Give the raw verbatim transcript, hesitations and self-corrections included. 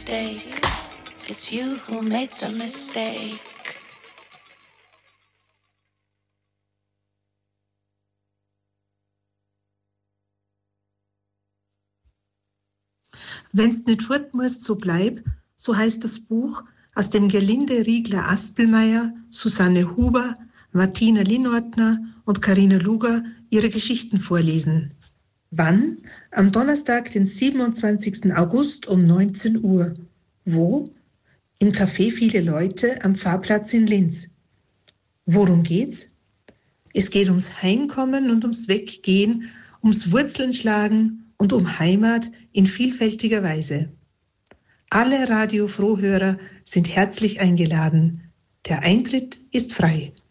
mistake. It's you who made the mistake. Wenn's nicht fort musst, so bleib, so heißt das Buch, aus dem Gerlinde Riegler-Aspelmeier, Susanne Huber, Martina Linortner und Carina Luger ihre Geschichten vorlesen. Wann? Am Donnerstag, den siebenundzwanzigsten August um neunzehn Uhr. Wo? Im Café Viele Leute am Pfarrplatz in Linz. Worum geht's? Es geht ums Heimkommen und ums Weggehen, ums Wurzeln schlagen und um Heimat in vielfältiger Weise. Alle Radio-Frohhörer sind herzlich eingeladen. Der Eintritt ist frei.